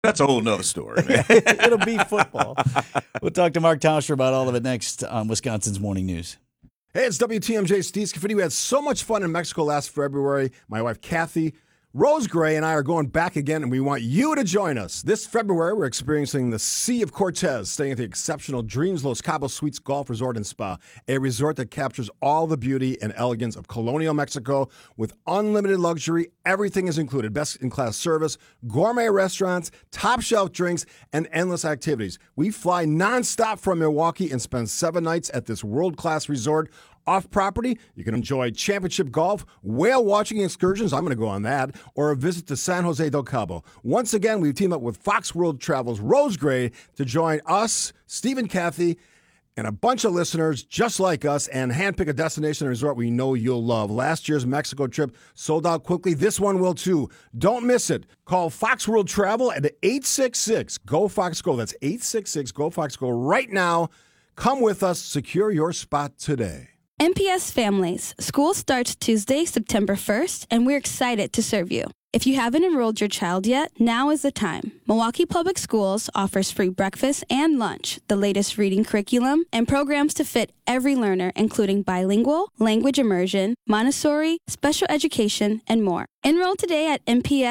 That's a whole nother story, man. It'll be football. We'll talk to Mark Tauscher about all of it next on Wisconsin's Morning News. Hey, it's WTMJ Steve Scafidi. We had so much fun in Mexico last February. My wife, Kathy Rosegray, and I are going back again, and we want you to join us. This February, we're experiencing the Sea of Cortez, staying at the exceptional Dreams Los Cabos Suites Golf Resort and Spa, a resort that captures all the beauty and elegance of colonial Mexico with unlimited luxury. Everything is included. Best-in-class service, gourmet restaurants, top-shelf drinks, and endless activities. We fly nonstop from Milwaukee and spend 7 nights at this world-class resort. Off-property, you can enjoy championship golf, whale watching excursions, I'm going to go on that, or a visit to San Jose del Cabo. Once again, we've teamed up with Fox World Travel's Rosegray to join us, Steve and Kathy, and a bunch of listeners just like us, and handpick a destination and resort we know you'll love. Last year's Mexico trip sold out quickly. This one will too. Don't miss it. Call Fox World Travel at 866-GO-FOX-GO. That's 866-GO-FOX-GO right now. Come with us. Secure your spot today. MPS Families. School starts Tuesday, September 1st, and we're excited to serve you. If you haven't enrolled your child yet, now is the time. Milwaukee Public Schools offers free breakfast and lunch, the latest reading curriculum, and programs to fit every learner, including bilingual, language immersion, Montessori, special education, and more. Enroll today at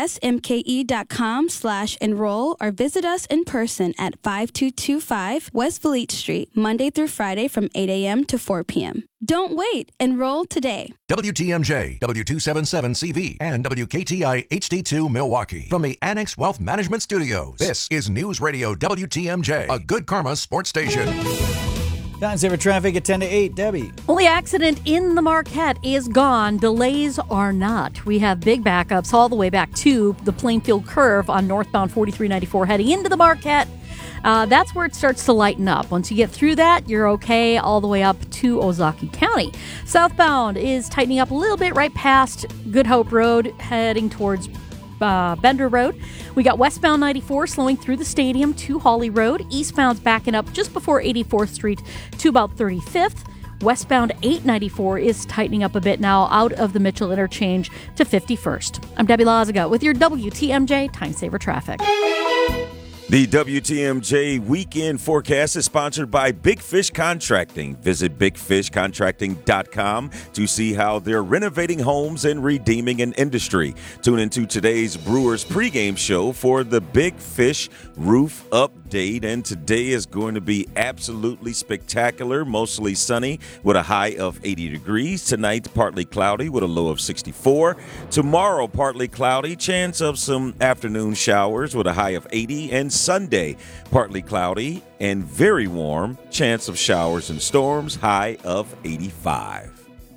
mpsmke.com/enroll or visit us in person at 5225 West Valete Street, Monday through Friday from 8 a.m. to 4 p.m. Don't wait. Enroll today. WTMJ, W277CV, and WKTI HD2 Milwaukee. From the Annex Wealth Management Studios, this is News Radio WTMJ, a Good Karma sports station. Time saver traffic at 10 to 8. Debbie. Only accident in the Marquette is gone. Delays are not. We have big backups all the way back to the Plainfield Curve on northbound 4394 heading into the Marquette. That's where it starts to lighten up. Once you get through that, you're okay all the way up to Ozaukee County. Southbound is tightening up a little bit right past Good Hope Road, heading towards Bender Road. We got westbound 94 slowing through the stadium to Hawley Road. Eastbound's backing up just before 84th Street to about 35th. Westbound 894 is tightening up a bit now out of the Mitchell Interchange to 51st. I'm Debbie Lazaga with your WTMJ Time Saver Traffic. The WTMJ Weekend Forecast is sponsored by Big Fish Contracting. Visit bigfishcontracting.com to see how they're renovating homes and redeeming an industry. Tune into today's Brewers pregame show for the Big Fish roof update. And today is going to be absolutely spectacular, mostly sunny with a high of 80 degrees. Tonight, partly cloudy with a low of 64. Tomorrow, partly cloudy, chance of some afternoon showers with a high of 80. And Sunday, partly cloudy and very warm, chance of showers and storms, high of 85.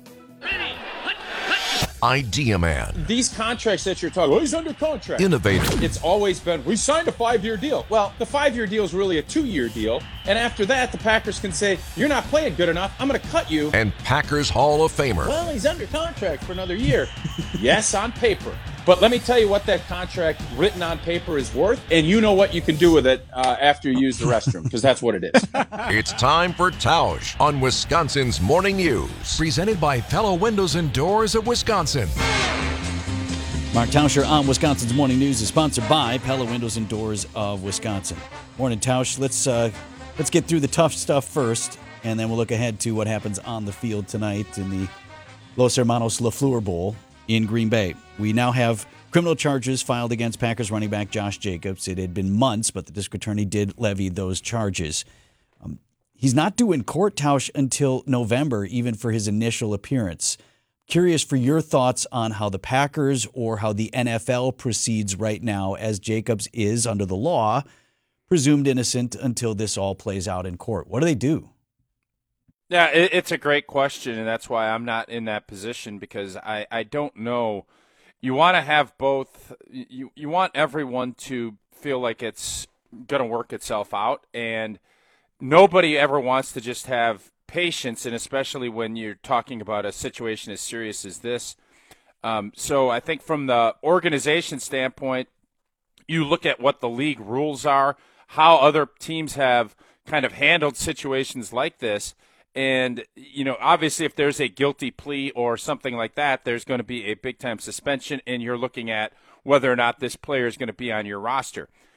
Idea Man. These contracts that you're talking about, he's under contract. Innovative. It's always been, we signed a 5-year deal. Well, the 5-year deal is really a 2-year deal. And after that, the Packers can say, you're not playing good enough. I'm going to cut you. And Packers Hall of Famer. Well, he's under contract for another year. Yes, on paper. But let me tell you what that contract written on paper is worth, and you know what you can do with it after you use the restroom, because that's what it is. It's time for Tausch on Wisconsin's Morning News. Presented by Pella Windows and Doors of Wisconsin. Mark Tauscher on Wisconsin's Morning News is sponsored by Pella Windows and Doors of Wisconsin. Morning, Tausch. Let's get through the tough stuff first, and then we'll look ahead to what happens on the field tonight in the Los Hermanos LaFleur Bowl in Green Bay. We now have criminal charges filed against Packers running back Josh Jacobs. It had been months, but the district attorney did levy those charges. He's not due in court, Tausch, until November, even for his initial appearance. Curious for your thoughts on how the Packers or how the NFL proceeds right now, as Jacobs is, under the law, presumed innocent until this all plays out in court. What do they do? Yeah, it's a great question, and that's why I'm not in that position, because I don't know. You want to have both. You want everyone to feel like it's going to work itself out, and nobody ever wants to just have patience, and especially when you're talking about a situation as serious as this. So I think from the organization standpoint, you look at what the league rules are, how other teams have kind of handled situations like this. And, obviously if there's a guilty plea or something like that, there's going to be a big-time suspension, and you're looking at whether or not this player is going to be on your roster.